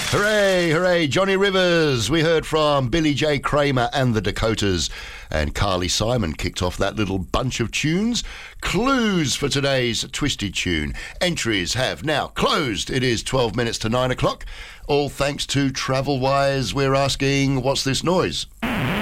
Hooray, hooray, Johnny Rivers. We heard from Billy J. Kramer and the Dakotas. And Carly Simon kicked off that little bunch of tunes. Clues for today's Twisted Tune. Entries have now closed. It is 12 minutes to 9 o'clock. All thanks to Travelwise. We're asking, what's this noise?